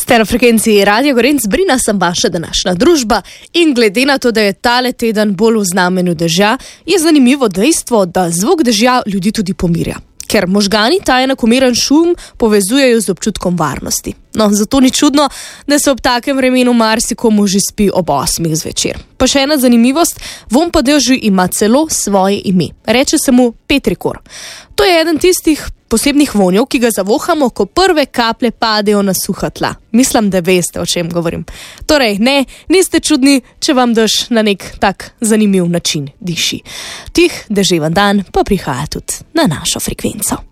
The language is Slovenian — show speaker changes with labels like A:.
A: Ste na frekvenciji Radio Gorenc, Brina sem vaša današnja družba in glede na to, da je tale teden bolj v znamenju dežja, je zanimivo dejstvo, da zvok dežja ljudi tudi pomirja. Ker možgani ta enakomeren šum povezujejo z občutkom varnosti. No, zato ni čudno, da se ob takem vremenu marsikomu že spi ob 8 zvečer. Pa še ena zanimivost, vonj po dežju ima celo svoje ime. Reče se mu petrikor. To je eden tistih posebnih vonjev, ki ga zavohamo, ko prve kaplje padejo na suha tla. Mislim, da veste, o čem govorim. Torej, ne, niste čudni, če vam dež na nek tak zanimiv način diši. Tih deževen dan pa prihaja tudi na našo frekvenco.